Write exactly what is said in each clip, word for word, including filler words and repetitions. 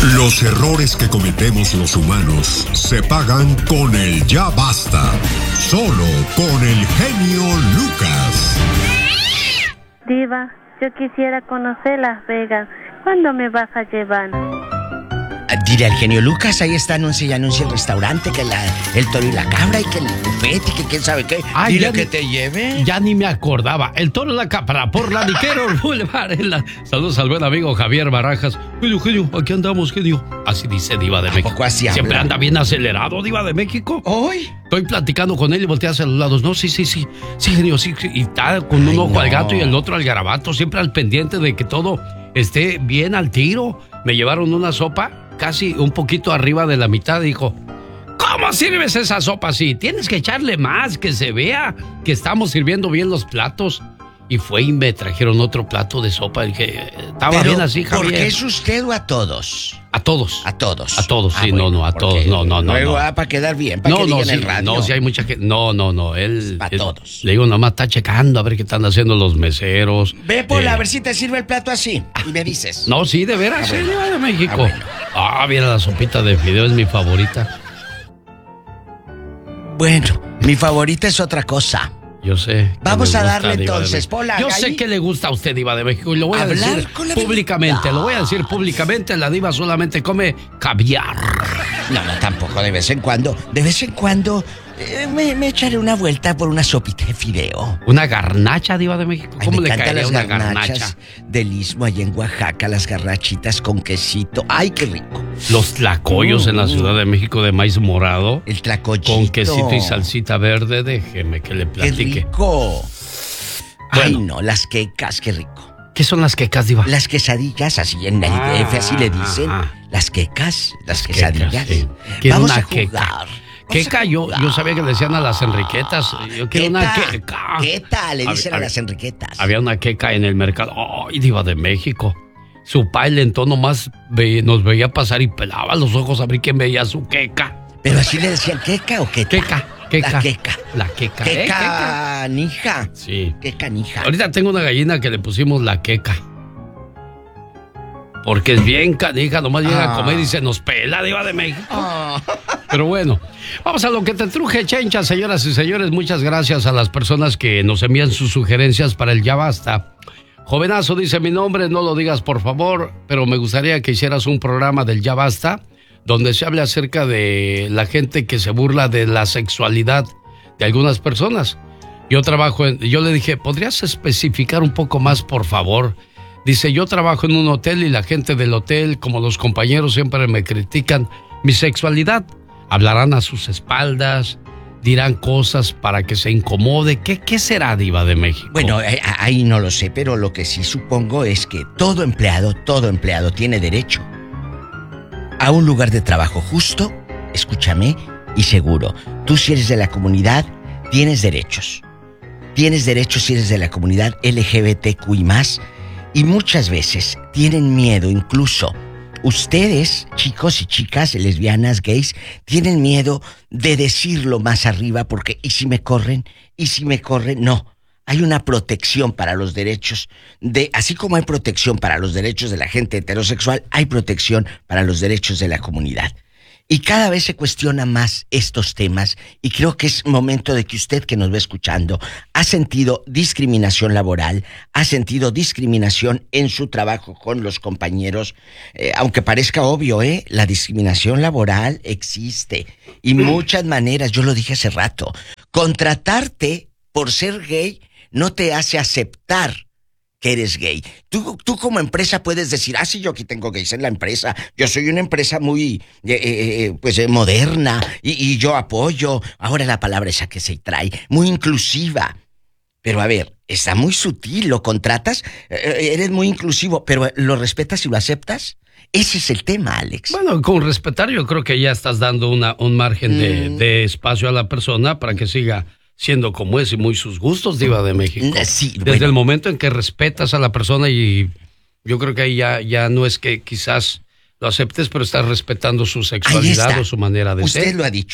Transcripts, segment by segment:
Los errores que cometemos los humanos se pagan con el ya basta. Solo con el genio Lucas. Diva, yo quisiera conocer Las Vegas. ¿Cuándo me vas a llevar? Dile al genio Lucas, ahí está, anuncia y anuncia el restaurante, que la, el toro y la cabra, y que el buffet, y que quién sabe qué. Ay, Dile que ni, te lleve. Ya ni me acordaba. El toro y la cabra por la Niquero Boulevard. La... Saludos al buen amigo Javier Barajas. Genio, genio, aquí andamos, genio. Así dice Diva de México. Así Siempre habla? anda bien acelerado, Diva de México. ¿Hoy? Estoy platicando con él y voltea hacia los lados. No, sí, sí, sí. Sí, genio, sí. sí. Y está con un Ay, ojo no. al gato y el otro al garabato. Siempre al pendiente de que todo esté bien al tiro. Me llevaron una sopa casi un poquito arriba de la mitad. Dijo, ¿cómo sirves esa sopa así? Tienes que echarle más, que se vea que estamos sirviendo bien los platos. Y fue y me trajeron otro plato de sopa. Dije, estaba Pero, bien así, Javier. ¿por qué es usted o a todos? A todos. A todos. A todos, Ah, sí, bueno, no, no, a porque todos, no, no, no. Luego, no. ah, para quedar bien, para No, que no, digan sí, el radio. no, si hay mucha gente. No, no, no, él. Para él- todos. Le digo, nada más está checando a ver qué están haciendo los meseros. Ve, Pola, Eh, a ver si te sirve el plato así. Y me dices. No, sí, de veras, Ah, sí, bueno. Diva de México. Ah, bueno. Ah, mira, la sopita de fideo es mi favorita. Bueno, mi favorita es otra cosa. Yo sé. que Vamos le a gusta, darle Diva de entonces, México. Pola, Yo ahí. sé que le gusta a usted, Diva de México, y lo voy a Hablar decir con la públicamente. verdad. Lo voy a decir públicamente. La Diva solamente come caviar. No, no, tampoco, de vez en cuando. De vez en cuando eh, me, me echaré una vuelta por una sopita de fideo. Una garnacha, Diva de México. Ay, ¿Cómo me le encantan caería las una garnachas garnacha? del Istmo allá en Oaxaca, las garnachitas con quesito. ¡Ay, qué rico! Los tlacoyos Mm, en la mm. Ciudad de México de maíz morado. El tlacoyito. Con quesito y salsita verde, déjeme que le ¡Qué platique. rico! Ay, Bueno. no, las quecas, qué rico. ¿Qué son las quecas, Diva? Las quesadillas, así en el Ah, D F, así le dicen. ah. Las quecas, las Quecas, quesadillas. sí. Quiero Vamos una a jugar. queca. Vamos Queca, a yo, jugar. yo sabía que le decían a las enriquetas. Yo quiero una Queta, queca. queta, le Hab- dicen a hab- las enriquetas. Había una queca en el mercado. ¡Ay, Diva de México! Su pa, el lentón nomás ve- nos veía pasar y pelaba los ojos a ver quién veía su queca. Pero así le decían queca o queta. Queca, queca. La queca. La queca. Qué ¿eh? Queca. canija. Sí. Qué canija. Ahorita tengo una gallina que le pusimos la queca. Porque es bien canija, nomás llega Ah. a comer y se nos pela, Diva de México. Ah. Pero bueno, vamos a lo que te truje, Chencha, señoras y señores. Muchas gracias a las personas que nos envían sus sugerencias para el Ya Basta. Jovenazo dice, mi nombre, no lo digas por favor, pero me gustaría que hicieras un programa del Ya Basta donde se hable acerca de la gente que se burla de la sexualidad de algunas personas. Yo trabajo en... Yo le dije, ¿podrías especificar un poco más, por favor? Dice, yo trabajo en un hotel y la gente del hotel, como los compañeros, siempre me critican mi sexualidad. Hablarán a sus espaldas, dirán cosas para que se incomode. ¿Qué, qué será, Diva de México? Bueno, eh, ahí no lo sé, pero lo que sí supongo es que todo empleado, todo empleado tiene derecho a un lugar de trabajo justo, escúchame, y seguro. Tú, si eres de la comunidad, tienes derechos. Tienes derechos si eres de la comunidad L G B T Q I más, y muchas veces tienen miedo, incluso ustedes, chicos y chicas, lesbianas, gays, tienen miedo de decirlo más arriba porque ¿y si me corren? ¿Y si me corren? No. Hay una protección para los derechos de, así como hay protección para los derechos de la gente heterosexual, hay protección para los derechos de la comunidad. Y cada vez se cuestiona más estos temas y creo que es momento de que usted que nos va escuchando ha sentido discriminación laboral, ha sentido discriminación en su trabajo con los compañeros, eh, aunque parezca obvio, ¿eh? La discriminación laboral existe y muchas maneras, yo lo dije hace rato, contratarte por ser gay no te hace aceptar que eres gay. Tú, tú como empresa puedes decir, ah, sí, yo aquí tengo gays en la empresa, yo soy una empresa muy, eh, eh, pues, eh, moderna, y, y yo apoyo, ahora la palabra esa que se trae, muy inclusiva. Pero a ver, está muy sutil, lo contratas, eh, eres muy inclusivo, pero ¿lo respetas y lo aceptas? Ese es el tema, Alex. Bueno, con respetar yo creo que ya estás dando una, un margen de, Mm. de espacio a la persona para que siga siendo como es y muy sus gustos, Diva de México. Sí, Desde bueno. el momento en que respetas a la persona y yo creo que ahí ya, ya no es que quizás lo aceptes, pero estás respetando su Ahí sexualidad está. o su manera de Usted ser. lo ha dicho.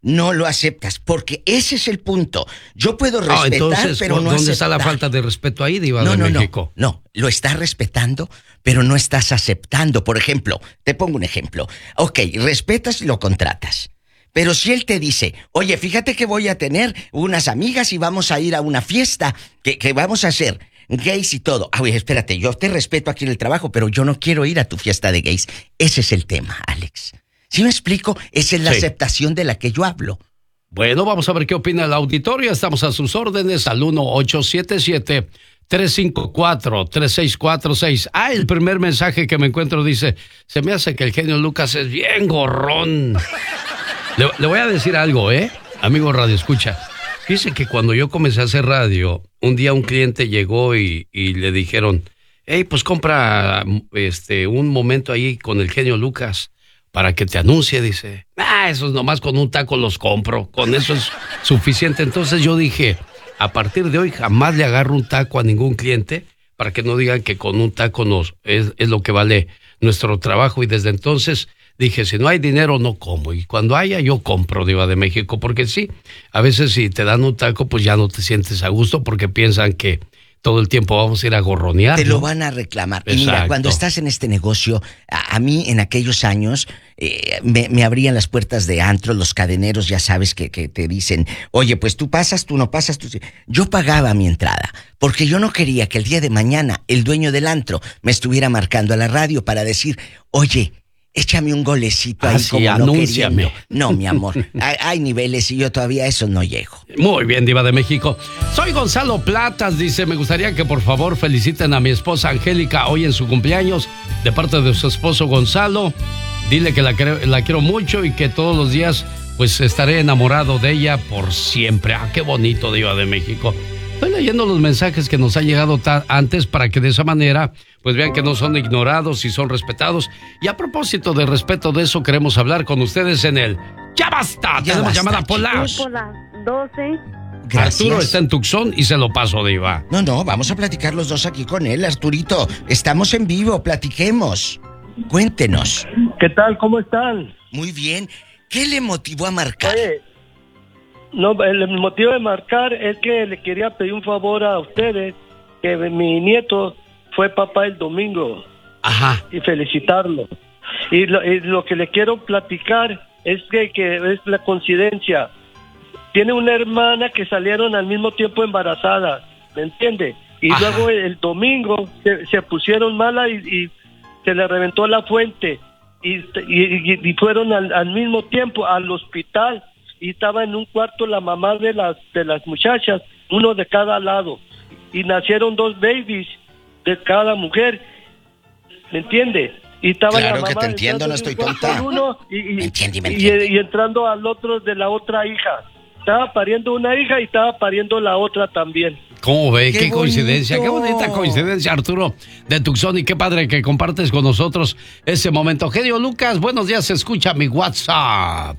no lo aceptas, porque ese es el punto. Yo puedo respetar, oh, entonces, pero no ¿dónde aceptar. está la falta de respeto ahí, Diva no, de no, México? No, no, lo estás respetando, pero no estás aceptando. Por ejemplo, te pongo un ejemplo. Ok, respetas y lo contratas. Pero si él te dice, oye, fíjate que voy a tener unas amigas y vamos a ir a una fiesta, que, que vamos a hacer gays y todo. Ah, oye, espérate, yo te respeto aquí en el trabajo, pero yo no quiero ir a tu fiesta de gays. Ese es el tema, Alex. ¿Sí me explico? Esa es la sí. aceptación de la que yo hablo. Bueno, vamos a ver qué opina el auditorio. Estamos a sus órdenes al uno ocho siete siete, tres cinco cuatro, tres seis cuatro seis. Ah, el primer mensaje que me encuentro dice, se me hace que el genio Lucas es bien gorrón. le, le voy a decir algo, ¿eh? Amigo Radio Escucha. Dice que cuando yo comencé a hacer radio, un día un cliente llegó y, y le dijeron, hey, pues compra este, un momento ahí con el genio Lucas para que te anuncie. Dice, ah, esos nomás con un taco los compro, con eso es suficiente. Entonces yo dije, a partir de hoy jamás le agarro un taco a ningún cliente para que no digan que con un taco nos, es, es lo que vale nuestro trabajo. Y desde entonces dije, si no hay dinero no como, y cuando haya yo compro, Diva de México, porque sí, a veces si te dan un taco pues ya no te sientes a gusto porque piensan que todo el tiempo vamos a ir a gorronear. Te ¿no? lo van a reclamar. Exacto. Y mira, cuando estás en este negocio, a, a mí en aquellos años eh, me, me abrían las puertas de antro, los cadeneros, ya sabes, que, que te dicen, oye, pues tú pasas, tú no pasas, tú... Yo pagaba mi entrada, porque yo no quería que el día de mañana el dueño del antro me estuviera marcando a la radio para decir, oye, échame un golecito ahí, ah, sí, como anúnciame. no queriendo. No, mi amor, hay, hay niveles y yo todavía a eso no llego. Muy bien, Diva de México. Soy Gonzalo Platas, dice, me gustaría que por favor feliciten a mi esposa Angélica hoy en su cumpleaños, de parte de su esposo Gonzalo. Dile que la, la quiero mucho y que todos los días pues estaré enamorado de ella por siempre. Ah, qué bonito, Diva de México. Estoy leyendo los mensajes que nos han llegado antes para que de esa manera pues vean que no son ignorados y son respetados. Y a propósito de respeto, de eso queremos hablar con ustedes en el Ya Basta. Ya Tenemos basta, llamada Polar. Sí, por las doce. Gracias. Arturo está en Tucson y se lo paso, Diva. No, no, vamos a platicar los dos aquí con él, Arturito. Estamos en vivo, platiquemos. Cuéntenos. ¿Qué tal? ¿Cómo están? Muy bien. ¿Qué le motivó a marcar? Oye, no, el motivo de marcar es que le quería pedir un favor a ustedes, que mi nieto fue papá el domingo. Ajá. Y felicitarlo. Y lo, y lo que le quiero platicar es que, que es la coincidencia. Tiene una hermana que salieron al mismo tiempo embarazadas, ¿me entiende? Y Ajá. luego el, el domingo se, se pusieron malas y, y se le reventó la fuente. Y, y, y fueron al, al mismo tiempo al hospital. Y estaba en un cuarto la mamá de las de las muchachas, uno de cada lado, y nacieron dos babies de cada mujer, ¿me entiende? Y estaba claro la mamá que te entiendo, no estoy tonta. Uno y, y, me entiende, me entiende. Y, y entrando al otro de la otra hija, estaba pariendo una hija y estaba pariendo la otra también. ¿Cómo ve? Qué, qué bonito. coincidencia, qué bonita coincidencia, Arturo de Tucson, y qué padre que compartes con nosotros ese momento. Genio Lucas, buenos días, escucha mi WhatsApp.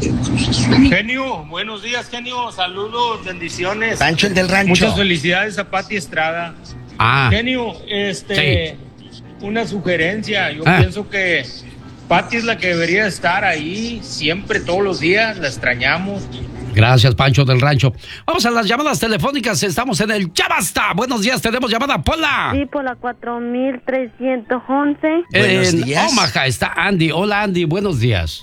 Genio, buenos días, genio, saludos, bendiciones. Pancho el del rancho. Muchas felicidades a Pati Estrada. Ah. Genio, este, sí. una sugerencia, yo ah. pienso que Pati es la que debería estar ahí siempre, todos los días, la extrañamos. Gracias, Pancho del Rancho. Vamos a las llamadas telefónicas, estamos en el Ya Basta. Buenos días, tenemos llamada Pola. Sí, por la cuatro mil trescientos once. Buenos en días. Omaha está Andy. Hola, Andy, buenos días.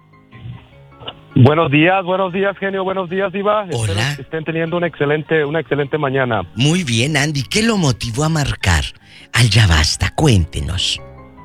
Buenos días, buenos días, genio, buenos días, Diva. Hola. Espero que estén teniendo una excelente, una excelente mañana. Muy bien, Andy. ¿Qué lo motivó a marcar al Ya Basta? Cuéntenos.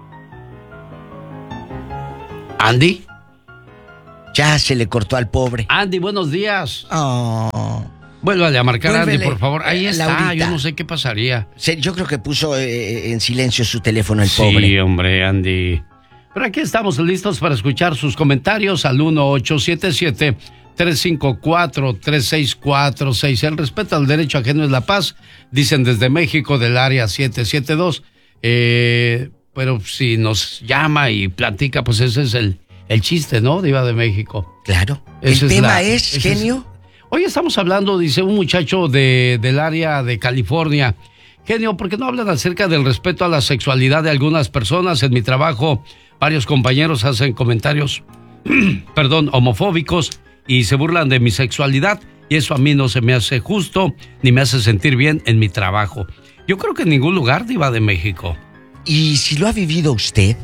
¿Andy? Ya se le cortó al pobre. Andy, buenos días. Oh. Vuélvale a marcar, Vuélvele, Andy, por favor. Ahí eh, está, Laurita. yo no sé qué pasaría. Se, yo creo que puso eh, en silencio su teléfono el sí, pobre. Sí, hombre, Andy. Pero aquí estamos listos para escuchar sus comentarios al uno ocho siete siete, tres cinco cuatro, tres seis cuatro seis. El respeto al derecho ajeno es la paz, dicen desde México, del área siete siete dos. Eh, pero si nos llama y platica, pues ese es el, el chiste, ¿no? Diva de México. Claro. Esa el es tema la, es, genio. Es, hoy estamos hablando, dice un muchacho de, del área de California. Genio, ¿por qué no hablan acerca del respeto a la sexualidad de algunas personas? En mi trabajo, varios compañeros hacen comentarios, perdón, homofóbicos, y se burlan de mi sexualidad y eso a mí no se me hace justo ni me hace sentir bien en mi trabajo. Yo creo que en ningún lugar, Diva de México. ¿Y si lo ha vivido usted?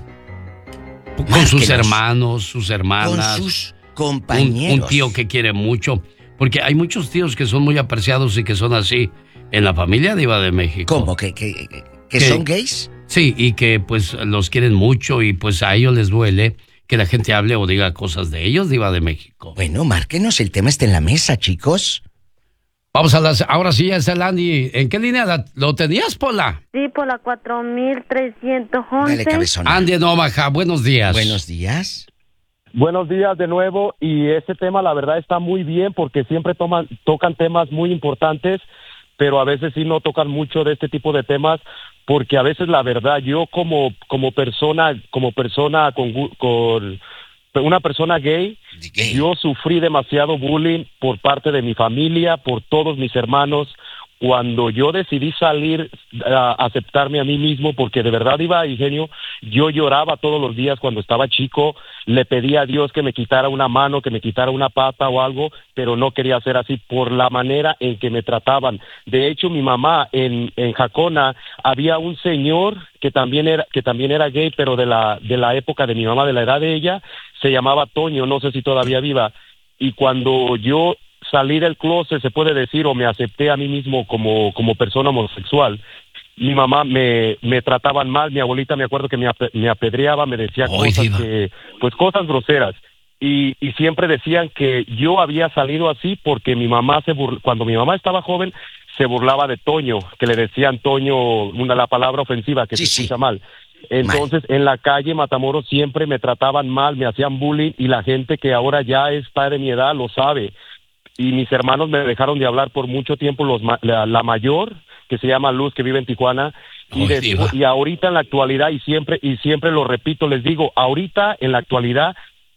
Con Márquenos. sus hermanos, sus hermanas. Con sus compañeros. Un, un tío que quiere mucho. Porque hay muchos tíos que son muy apreciados y que son así en la familia, Diva de México. ¿Cómo? ¿Que, que, que, que son gays? Sí, y que pues los quieren mucho y pues a ellos les duele que la gente hable o diga cosas de ellos, Diva de México. Bueno, márquenos, el tema está en la mesa, chicos. Vamos a las... Ahora sí ya está el Andy. ¿En qué línea la, lo tenías, Pola? Sí, por la cuatro mil trescientos once. Dale, cabezón. Andy en Omaha, buenos días. Buenos días. Buenos días de nuevo, y este tema la verdad está muy bien porque siempre toman, tocan temas muy importantes, pero a veces sí no tocan mucho de este tipo de temas, porque a veces la verdad yo como como persona como persona con, con una persona gay, gay, yo sufrí demasiado bullying por parte de mi familia, por todos mis hermanos. Cuando yo decidí salir a aceptarme a mí mismo, porque de verdad iba, Ingenio, yo lloraba todos los días cuando estaba chico, le pedía a Dios que me quitara una mano, que me quitara una pata o algo, pero no quería hacer así por la manera en que me trataban. De hecho, mi mamá en, en Jacona había un señor que también era que también era gay, pero de la de la época de mi mamá, de la edad de ella, se llamaba Toño, no sé si todavía viva. Y cuando yo salí del closet, se puede decir, o me acepté a mí mismo como, como persona homosexual, mi mamá me, me trataban mal, mi abuelita me acuerdo que me, ape, me apedreaba, me decía oh, cosas diva. que, pues cosas groseras, y, y siempre decían que yo había salido así porque mi mamá se burl... cuando mi mamá estaba joven, se burlaba de Toño, que le decían Toño, una la palabra ofensiva que sí, se sí. escucha mal. Entonces, mal. En la calle Matamoros siempre me trataban mal, me hacían bullying, y la gente que ahora ya está de mi edad lo sabe. Y mis hermanos me dejaron de hablar por mucho tiempo, los la, la mayor, que se llama Luz, que vive en Tijuana, y, de, y ahorita en la actualidad, y siempre y siempre lo repito, les digo, ahorita en la actualidad,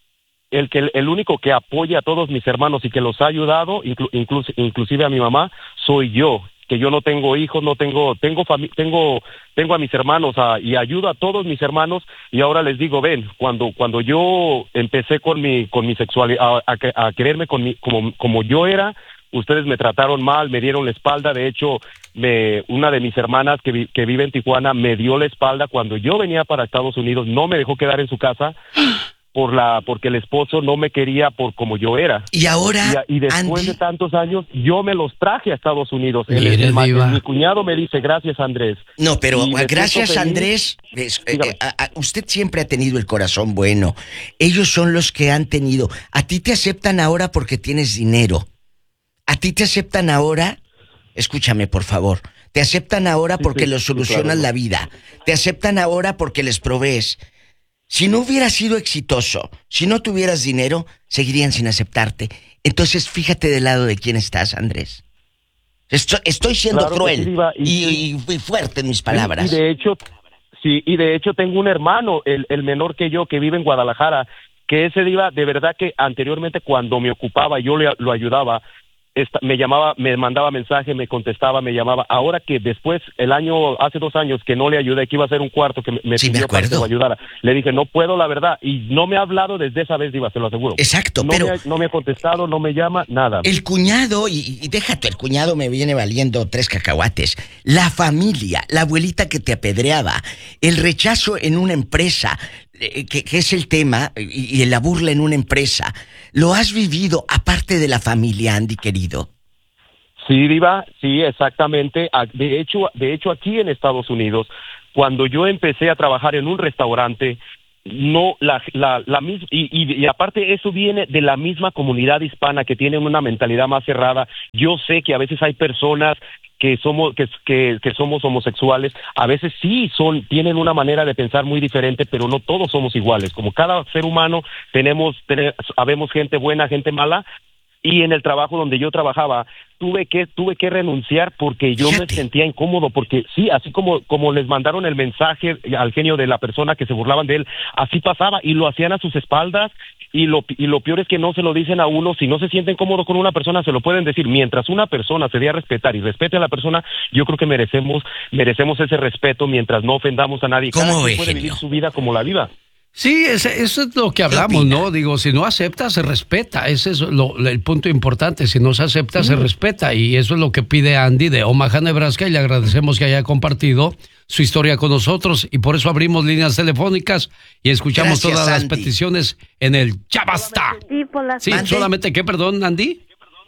el que el único que apoya a todos mis hermanos y que los ha ayudado, inclu, inclu, inclusive a mi mamá, soy yo, que yo no tengo hijos, no tengo, tengo fami tengo, tengo a mis hermanos a, y ayudo a todos mis hermanos, y ahora les digo, ven, cuando, cuando yo empecé con mi, con mi sexualidad, a, a, a quererme con mi, como, como yo era, ustedes me trataron mal, me dieron la espalda. De hecho, me, una de mis hermanas que, vi, que vive en Tijuana me dio la espalda cuando yo venía para Estados Unidos, no me dejó quedar en su casa por la porque el esposo no me quería por como yo era. Y ahora, y, y después Andy, de tantos años, yo me los traje a Estados Unidos. El, Mire, el, el, Diva. mi cuñado me dice, gracias, Andrés. No, pero Y gracias, feliz, Andrés. Es, eh, a, a, usted siempre ha tenido el corazón bueno. Ellos son los que han tenido. A ti te aceptan ahora porque tienes dinero. A ti te aceptan ahora, escúchame por favor, te aceptan ahora porque sí, los sí, solucionas claro. la vida. Te aceptan ahora porque les provees. Si no hubieras sido exitoso, si no tuvieras dinero, seguirían sin aceptarte. Entonces, fíjate del lado de quién estás, Andrés. Estoy, estoy siendo Claro que cruel sí, Diva, y, y, y, y fuerte en mis palabras. Y de hecho, sí, y de hecho tengo un hermano, el, el menor que yo, que vive en Guadalajara, que ese Diva, de verdad que anteriormente cuando me ocupaba, yo le, lo ayudaba, esta, me llamaba, me mandaba mensaje, me contestaba, me llamaba. Ahora que después, el año, hace dos años que no le ayudé, que iba a hacer un cuarto, que me, me sí, pidió me para que acuerdo. lo ayudara, le dije, no puedo, la verdad, y no me ha hablado desde esa vez, Diva, se lo aseguro. Exacto, no pero... Me ha, no me ha contestado, no me llama, nada. El cuñado, y, y déjate, el cuñado me viene valiendo tres cacahuates. La familia, la abuelita que te apedreaba, el rechazo en una empresa, eh, que, que es el tema, y, y la burla en una empresa, ¿lo has vivido aparte de la familia, Andy, querido? Sí, Diva, sí, exactamente. De hecho, de hecho aquí en Estados Unidos, cuando yo empecé a trabajar en un restaurante, no la la la misma y, y y aparte eso viene de la misma comunidad hispana que tienen una mentalidad más cerrada. Yo sé que a veces hay personas que somos que, que que somos homosexuales, a veces sí son tienen una manera de pensar muy diferente, pero no todos somos iguales. Como cada ser humano tenemos tenemos habemos gente buena, gente mala. Y en el trabajo donde yo trabajaba, tuve que tuve que renunciar porque yo Fíjate. me sentía incómodo, porque sí, así como como les mandaron el mensaje al genio de la persona que se burlaban de él, así pasaba y lo hacían a sus espaldas, y lo y lo peor es que no se lo dicen a uno. Si no se sienten cómodos con una persona, se lo pueden decir. Mientras una persona se dé a respetar y respete a la persona, yo creo que merecemos merecemos ese respeto mientras no ofendamos a nadie. ¿Cómo Cada ve, quien puede genio? vivir su vida como la viva. Sí, ese, eso es lo que hablamos, ¿no? Digo, si no acepta, se respeta. Ese es lo, el punto importante. Si no se acepta, mm. se respeta. Y eso es lo que pide Andy de Omaha, Nebraska. Y le agradecemos que haya compartido su historia con nosotros. Y por eso abrimos líneas telefónicas y escuchamos Gracias, todas Andy. las peticiones en el Ya Basta. Sí, por la... sí solamente ¿qué, perdón, Andy?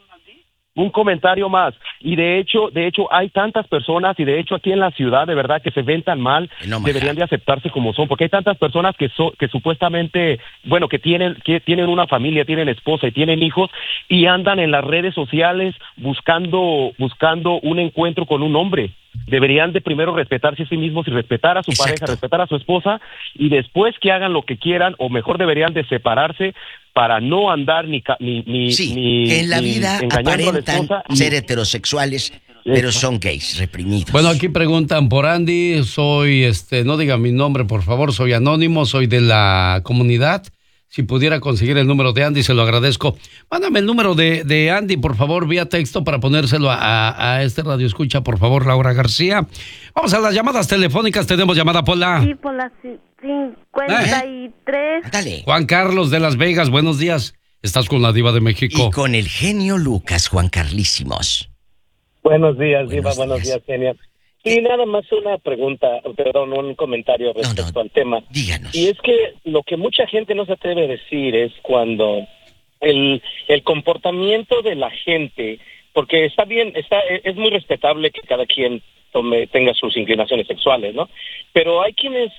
Un comentario más. Y de hecho, de hecho hay tantas personas, y de hecho aquí en la ciudad, de verdad, que se ven tan mal, no, deberían de aceptarse como son, porque hay tantas personas que so, que supuestamente, bueno, que tienen que tienen una familia, tienen esposa y tienen hijos, y andan en las redes sociales buscando buscando un encuentro con un hombre. Deberían de primero respetarse a sí mismos y respetar a su Exacto. pareja, respetar a su esposa, y después que hagan lo que quieran, o mejor deberían de separarse para no andar ni ni ni, sí, ni que en la ni vida aparentan ser heterosexuales, pero son gays, reprimidos. Bueno, aquí preguntan por Andy, soy, este, no diga mi nombre, por favor, soy anónimo, soy de la comunidad. Si pudiera conseguir el número de Andy, se lo agradezco. Mándame el número de, de Andy, por favor, vía texto para ponérselo a, a, a este radio escucha, por favor, Laura García. Vamos a las llamadas telefónicas. Tenemos llamada por la... Sí, por la cincuenta y tres. ¿Eh? Dale. Juan Carlos de Las Vegas, buenos días. Estás con la Diva de México. Y con el genio Lucas, Juan Carlísimos. Buenos días, buenos Diva, días. buenos días, genio. Y nada más una pregunta, perdón, un comentario respecto no, no, al tema. Díganos. Y es que lo que mucha gente no se atreve a decir es cuando el, el comportamiento de la gente, porque está bien, está es muy respetable que cada quien tome, tenga sus inclinaciones sexuales, ¿no? Pero hay quienes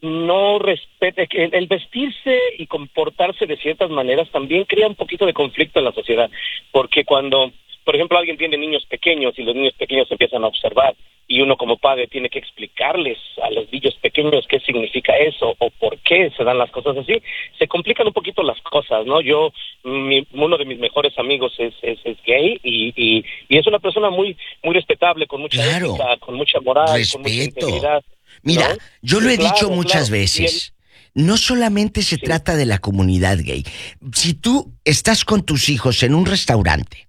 no respeten, el, el vestirse y comportarse de ciertas maneras también crea un poquito de conflicto en la sociedad, porque cuando, por ejemplo, alguien tiene niños pequeños y los niños pequeños empiezan a observar, y uno como padre tiene que explicarles a los niños pequeños qué significa eso o por qué se dan las cosas así, se complican un poquito las cosas, ¿no? Yo, mi, uno de mis mejores amigos es, es, es gay y, y, y es una persona muy muy respetable, con mucha claro. ética, con mucha moral, Respeto. con mucha integridad. Mira, ¿no? yo lo he claro, dicho muchas claro. veces. No solamente se sí. trata de la comunidad gay. Si tú estás con tus hijos en un restaurante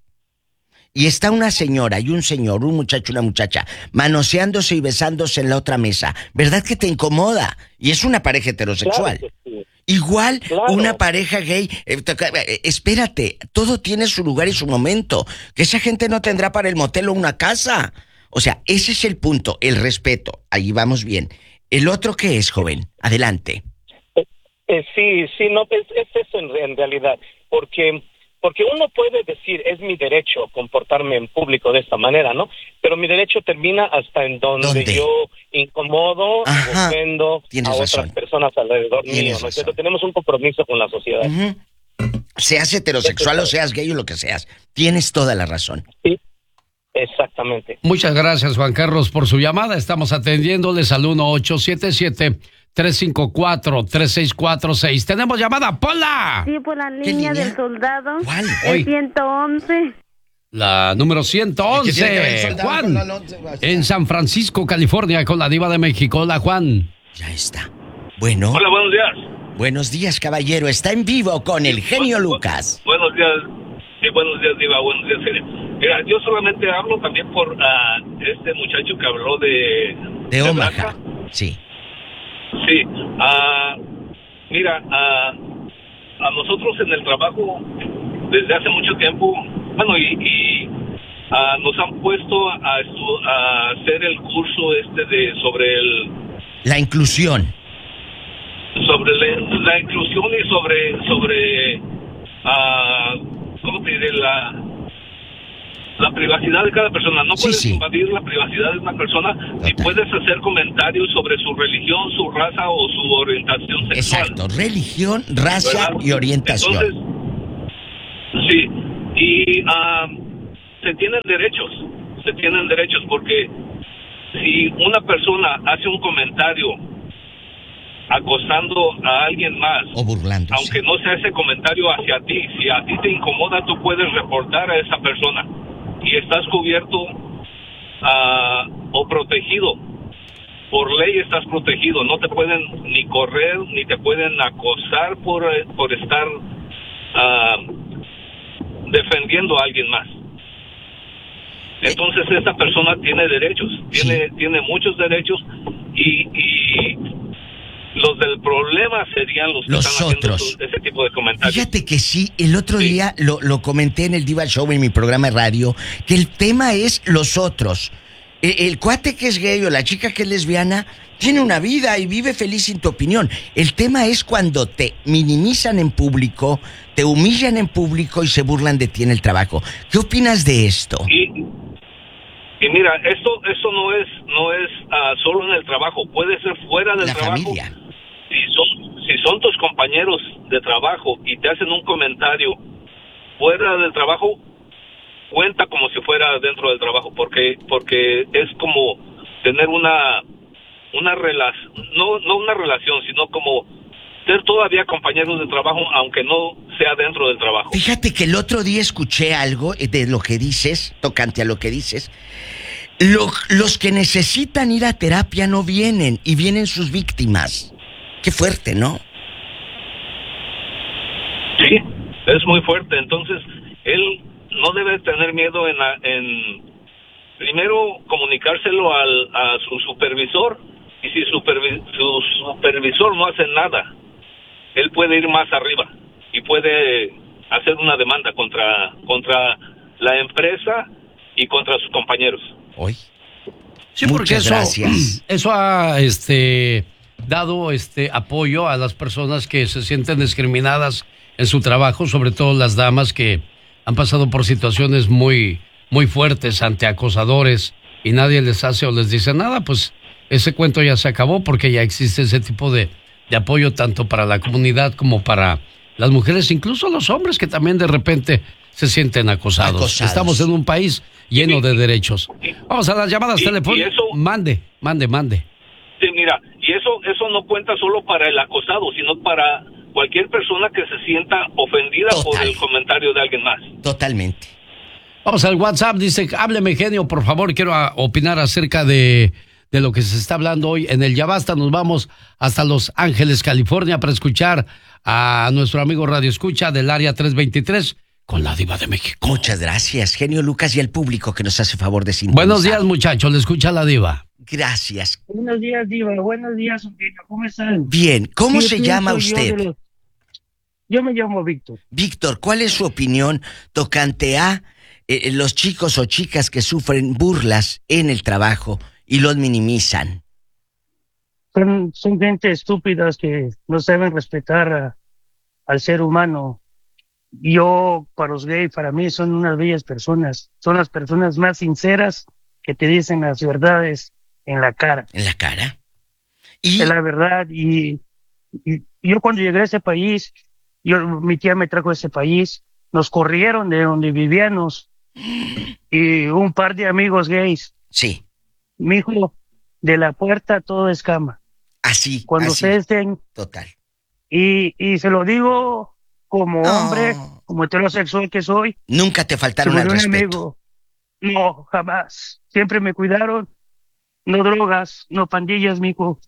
y está una señora y un señor, un muchacho y una muchacha, manoseándose y besándose en la otra mesa, ¿verdad que te incomoda? Y es una pareja heterosexual. Claro que sí. Igual claro. una pareja gay, eh, eh, espérate, todo tiene su lugar y su momento. Que esa gente no tendrá para el motel o una casa. O sea, ese es el punto, el respeto. Ahí vamos bien. ¿El otro qué es, joven? Adelante. Eh, eh, sí, sí, no, es, es eso en, en realidad, porque... Porque uno puede decir, es mi derecho comportarme en público de esta manera, ¿no? Pero mi derecho termina hasta en donde ¿Dónde? yo incomodo, Ajá. ofendo Tienes a razón. otras personas alrededor mío, ¿no? Entonces, tenemos un compromiso con la sociedad. Uh-huh. Seas heterosexual o seas gay o lo que seas, tienes toda la razón. Sí, exactamente. Muchas gracias, Juan Carlos, por su llamada. Estamos atendiéndoles al uno ocho siete siete, tres cinco cuatro, tres seis cuatro seis. ¿Tenemos llamada, Pola? Sí, por la línea, línea? del soldado. ¿Cuál? El ciento once. La número ciento once. Juan, en San Francisco, California, con la Diva de México. Hola, Juan. Ya está. Bueno. Hola, buenos días. Buenos días, caballero. Está en vivo con el genio bueno, Lucas. Buenos días. Sí, buenos días, Diva. Buenos días, genio. Mira, yo solamente hablo también por uh, este muchacho que habló de... De, de Omaha. Sí. Sí, uh, mira, uh, a nosotros en el trabajo desde hace mucho tiempo, bueno, y, y uh, nos han puesto a, a hacer el curso este de sobre el... La inclusión. Sobre la, la inclusión y sobre, sobre uh, ¿cómo te diré? La... La privacidad de cada persona. No puedes sí, sí. invadir la privacidad de una persona Total. y puedes hacer comentarios sobre su religión, su raza o su orientación sexual. Exacto, religión, raza ¿verdad? y orientación. Entonces, sí, y uh, se tienen derechos, se tienen derechos porque si una persona hace un comentario acosando a alguien más, o burlándose, aunque no sea ese comentario hacia ti, si a ti te incomoda, tú puedes reportar a esa persona. Y estás cubierto uh, o protegido. Por ley estás protegido. No te pueden ni correr, ni te pueden acosar por, por estar uh, defendiendo a alguien más. Entonces esta persona tiene derechos, tiene, sí. tiene muchos derechos y, y los del problema serían los que los están otros. haciendo ese tipo de comentarios. Fíjate que sí, el otro Sí. día lo, lo comenté en el Diva Show, en mi programa de radio, que el tema es los otros. El, el cuate que es gay o la chica que es lesbiana tiene una vida y vive feliz sin tu opinión. El tema es cuando te minimizan en público, te humillan en público y se burlan de ti en el trabajo. ¿Qué opinas de esto? Y, y mira, esto esto no es no es uh, solo en el trabajo, puede ser fuera del La trabajo. familia. Si son si son tus compañeros de trabajo y te hacen un comentario fuera del trabajo, cuenta como si fuera dentro del trabajo, porque porque es como tener una una relación, no no una relación, sino como ser todavía compañeros de trabajo, aunque no sea dentro del trabajo. Fíjate que el otro día escuché algo de lo que dices, tocante a lo que dices. Lo, los que necesitan ir a terapia no vienen, y vienen sus víctimas. Qué fuerte, ¿no? Sí, es muy fuerte. Entonces, él no debe tener miedo en, la, en primero comunicárselo al, a su supervisor, y si supervi, su supervisor no hace nada, él puede ir más arriba y puede hacer una demanda contra contra la empresa y contra sus compañeros. Hoy. Sí, porque Muchas eso, gracias. eso ha este, dado este apoyo a las personas que se sienten discriminadas en su trabajo, sobre todo las damas que han pasado por situaciones muy, muy fuertes ante acosadores y nadie les hace o les dice nada. Pues ese cuento ya se acabó, porque ya existe ese tipo de, de apoyo tanto para la comunidad como para las mujeres, incluso los hombres que también de repente se sienten acosados. Acosados. Estamos en un país lleno de derechos. Vamos a las llamadas Y- telefónicas. y eso- Mande, mande, mande. Sí, mira, y eso eso no cuenta solo para el acosado, sino para cualquier persona que se sienta ofendida Total. por el comentario de alguien más. Totalmente. Vamos al WhatsApp, dice, hábleme genio, por favor, quiero a, opinar acerca de, de lo que se está hablando hoy en el Ya Basta. Nos vamos hasta Los Ángeles, California, para escuchar a nuestro amigo Radio Escucha del área trescientos veintitrés con la Diva de México. Muchas gracias, genio Lucas, y al público que nos hace favor de sintonizar. Buenos días, muchachos, le escucha la Diva. Gracias. Buenos días, Diva. Buenos días, Eugenio. ¿Cómo están? Bien, ¿cómo Sí, se sí, llama soy yo usted? de los- Yo me llamo Víctor. Víctor, ¿cuál es su opinión tocante a eh, los chicos o chicas que sufren burlas en el trabajo y los minimizan? Son, son gente estúpidas que no saben respetar a- al ser humano. Yo, para los gays, para mí son unas bellas personas. Son las personas más sinceras que te dicen las verdades en la cara. ¿En la cara? Y Es la verdad. Y, y yo cuando llegué a ese país, yo, mi tía me trajo a ese país, nos corrieron de donde vivíamos. Y un par de amigos gays. sí, Mi hijo, de la puerta todo es cama. así, Cuando así, ustedes estén, total. y, y se lo digo como No. hombre, como heterosexual que soy, Nunca te se faltaron al murió un respeto. amigo. No, jamás. Siempre me cuidaron. No drogas, no pandillas, mijo.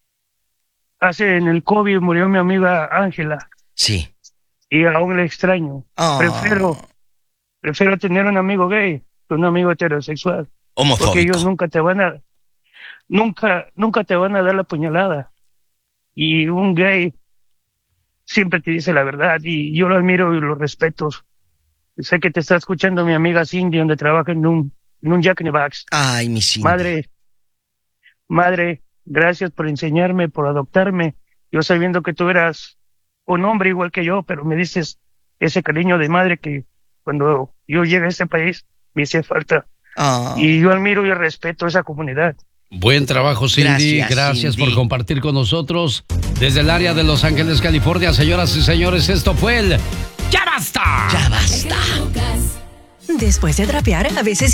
Hace en el COVID murió mi amiga Ángela Sí. y aún le extraño. Oh, Prefiero, prefiero tener un amigo gay que un amigo heterosexual. Porque ellos homofóbico. nunca te van a, nunca, nunca te van a dar la puñalada. Y un gay siempre te dice la verdad y yo lo admiro y lo respeto. Sé que te está escuchando mi amiga Cindy, donde trabaja en un, en un Jack in the Box. Ay, mi Cindy. Madre, madre, gracias por enseñarme, por adoptarme. Yo sabiendo que tú eras un hombre igual que yo, pero me dices ese cariño de madre que cuando yo llegué a este país me hice falta. Oh, Y yo admiro y respeto a esa comunidad. Buen trabajo, Cindy. Gracias, Gracias Cindy. por compartir con nosotros desde el área de Los Ángeles, California. Señoras y señores, esto fue el Ya Basta. ya basta. Después de trapear, a veces